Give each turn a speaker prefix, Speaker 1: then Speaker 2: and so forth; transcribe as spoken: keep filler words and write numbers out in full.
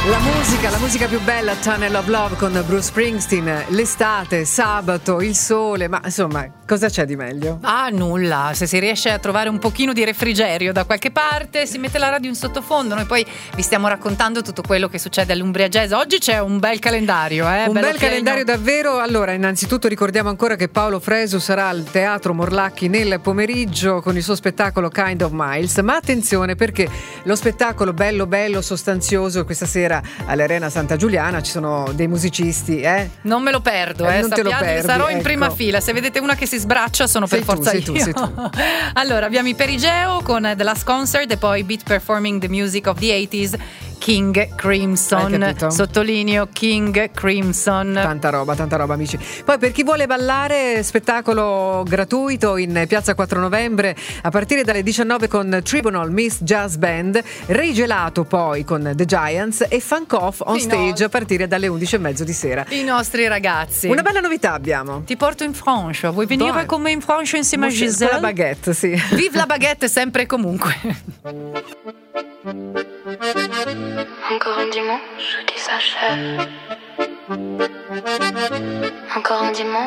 Speaker 1: La musica, la musica più bella, Tunnel of Love con Bruce Springsteen, l'estate, sabato, il sole, ma insomma, cosa c'è di meglio?
Speaker 2: Ah, nulla, se si riesce a trovare un pochino di refrigerio da qualche parte, si mette la radio in sottofondo, noi poi vi stiamo raccontando tutto quello che succede all'Umbria Jazz. Oggi c'è un bel calendario, eh?
Speaker 1: Un
Speaker 2: Bello
Speaker 1: bel
Speaker 2: pieno.
Speaker 1: calendario davvero. Allora, innanzitutto ricordiamo ancora che Paolo Fresu sarà al Teatro Morlacchi nel pomeriggio con il suo spettacolo Kind of Miles, ma attenzione perché lo spettacolo bello bello sostanzioso questa sera all'Arena Santa Giuliana ci sono dei musicisti, eh?
Speaker 2: Non me lo perdo,
Speaker 1: Eh,
Speaker 2: eh,
Speaker 1: non te lo
Speaker 2: sappiate,
Speaker 1: perdi,
Speaker 2: sarò in
Speaker 1: ecco.
Speaker 2: prima fila. Se vedete una che si sbraccia sono
Speaker 1: Sei
Speaker 2: per
Speaker 1: tu,
Speaker 2: forza
Speaker 1: sei
Speaker 2: io.
Speaker 1: tu, sei tu.
Speaker 2: Allora abbiamo i Perigeo con The Last Concert e poi Beat Performing the Music of the eighties, King Crimson.
Speaker 1: Hai capito?
Speaker 2: Sottolineo King Crimson.
Speaker 1: Tanta roba, tanta roba, amici. Poi per chi vuole ballare, spettacolo gratuito in Piazza quattro Novembre a partire dalle diciannove con Tribunal Miss Jazz Band, Ray Gelato poi con The Giants e Funk Off on
Speaker 2: I
Speaker 1: stage
Speaker 2: no-
Speaker 1: a partire dalle undici e mezzo di sera.
Speaker 2: I nostri ragazzi.
Speaker 1: Una bella novità abbiamo.
Speaker 2: Ti porto in Francia. Vuoi venire
Speaker 1: Dai.
Speaker 2: con me in Francia insieme a
Speaker 1: Con la
Speaker 2: Giselle?
Speaker 1: baguette, sì.
Speaker 2: Vive la baguette sempre e comunque.
Speaker 3: Encore un dimanche qui s'achève. Encore un dimanche